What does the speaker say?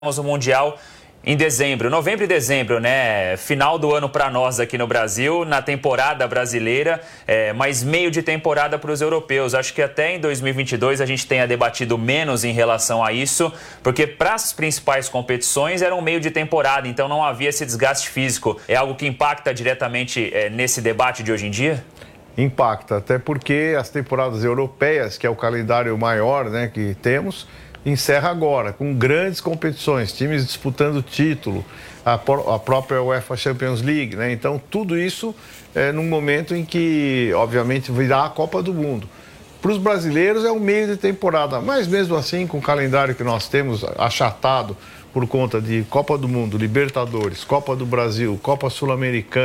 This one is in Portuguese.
O Mundial em dezembro, novembro e dezembro, né? Final do ano para nós aqui no Brasil, na temporada brasileira, mas meio de temporada para os europeus. Acho que até em 2022 a gente tenha debatido menos em relação a isso, porque para as principais competições era um meio de temporada, então não havia esse desgaste físico. É algo que impacta diretamente nesse debate de hoje em dia? Impacta, até porque as temporadas europeias, que é o calendário maior, né, que temos, encerra agora, com grandes competições, times disputando título, a própria UEFA Champions League, né? Então, tudo isso num momento em que, obviamente, virá a Copa do Mundo. Para os brasileiros é um meio de temporada, mas mesmo assim, com o calendário que nós temos achatado por conta de Copa do Mundo, Libertadores, Copa do Brasil, Copa Sul-Americana,